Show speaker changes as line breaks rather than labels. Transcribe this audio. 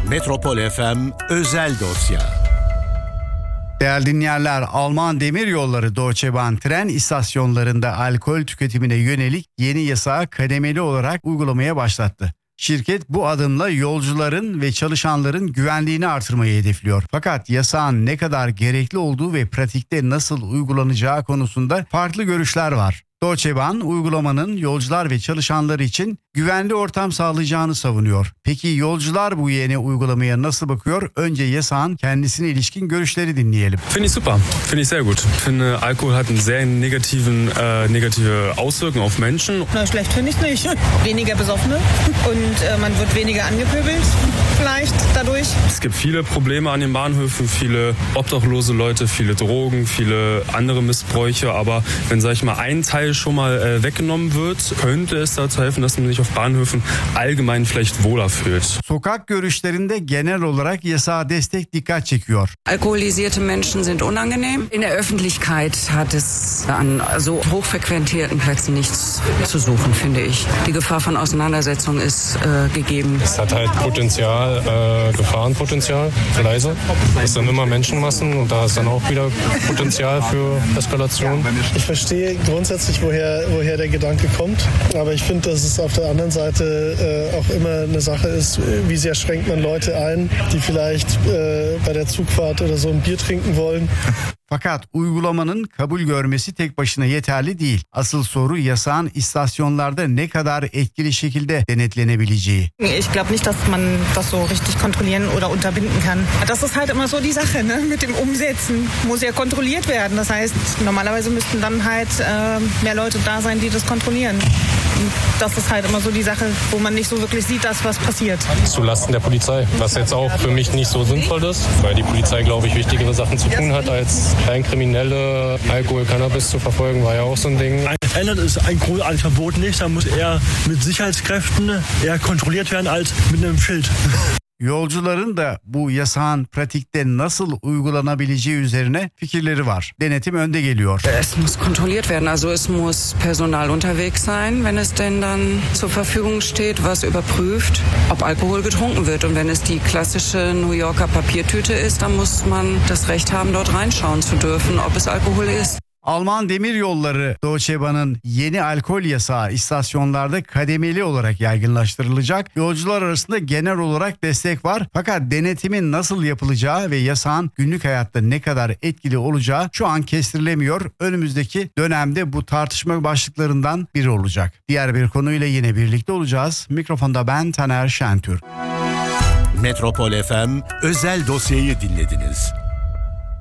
Metropol FM özel dosya.
Değerli dinleyenler, Alman Demiryolları Deutsche Bahn tren istasyonlarında alkol tüketimine yönelik yeni yasağı kademeli olarak uygulamaya başlattı. Şirket bu adımla yolcuların ve çalışanların güvenliğini artırmayı hedefliyor. Fakat yasağın ne kadar gerekli olduğu ve pratikte nasıl uygulanacağı konusunda farklı görüşler var. Deutsche Bahn uygulamanın yolcular ve çalışanlar için güvenli ortam sağlayacağını savunuyor. Peki yolcular bu yeni uygulamaya nasıl bakıyor? Önce yasağın kendisine ilişkin görüşleri dinleyelim.
Finde ich super, finde ich sehr gut. Finde Alkohol hat einen sehr negative Auswirkungen auf Menschen.
Na, schlecht finde ich es nicht. Weniger Besoffene und man wird weniger angepöbelt vielleicht dadurch.
Es gibt viele Probleme an den Bahnhöfen, viele obdachlose Leute, viele Drogen, viele andere Missbräuche. Aber wenn, sag ich mal, ein Teil schon mal weggenommen wird, könnte es dazu helfen, dass man sich auf Bahnhöfen allgemein vielleicht wohler fühlt.
Sokak görüşlerinde genel olarak yasağa destek dikkat çekiyor.
Alkoholisierte Menschen sind unangenehm. In der Öffentlichkeit hat es an so hochfrequentierten Plätzen nichts zu suchen, finde ich. Die Gefahr von Auseinandersetzung ist gegeben.
Es hat halt Potenzial, Gefahrenpotenzial, leise. Es sind immer Menschenmassen und da ist dann auch wieder Potenzial für Eskalation.
Ich verstehe grundsätzlich, woher der Gedanke kommt, aber ich finde, dass es auf der anderen Seite auch immer eine Sache ist, wie sehr schränkt man Leute ein, die vielleicht bei der Zugfahrt oder so ein Bier trinken wollen.
Fakat uygulamanın kabul görmesi tek başına yeterli değil. Asıl soru yasağın istasyonlarda ne kadar etkili şekilde denetlenebileceği.
Ich glaube nicht, dass man das so richtig kontrollieren oder unterbinden kann. Das ist halt immer so die Sache, ne? Mit dem Umsetzen muss ja kontrolliert werden. Das heißt, normalerweise müssten dann halt mehr Leute da sein, die das kontrollieren. Das ist halt immer so die Sache, wo man nicht so wirklich sieht, dass was passiert.
Zulasten der Polizei, was jetzt auch für mich nicht so sinnvoll ist, weil die Polizei, glaube ich, wichtigere Sachen zu tun hat, als Kleinkriminelle Alkohol, Cannabis zu verfolgen, war ja auch so ein Ding.
Ändert ist ein grundsätzlich Verbot nicht, da muss eher mit Sicherheitskräften eher kontrolliert werden als mit einem Schild.
Yolcuların da bu yasağın pratikte nasıl uygulanabileceği üzerine fikirleri var. Denetim önde geliyor.
Es muss kontrolliert werden, also es muss Personal unterwegs sein, wenn es denn dann zur Verfügung steht, was überprüft, ob Alkohol getrunken wird. Und wenn es die klassische New Yorker Papiertüte ist, dann muss man das Recht haben, dort reinschauen zu dürfen, ob es Alkohol ist.
Alman Demiryolları Deutsche Bahn'ın yeni alkol yasağı istasyonlarda kademeli olarak yaygınlaştırılacak. Yolcular arasında genel olarak destek var. Fakat denetimin nasıl yapılacağı ve yasağın günlük hayatta ne kadar etkili olacağı şu an kestirilemiyor. Önümüzdeki dönemde bu tartışma başlıklarından biri olacak. Diğer bir konuyla yine birlikte olacağız. Mikrofonda ben Taner Şentürk.
Metropol FM özel dosyayı dinlediniz.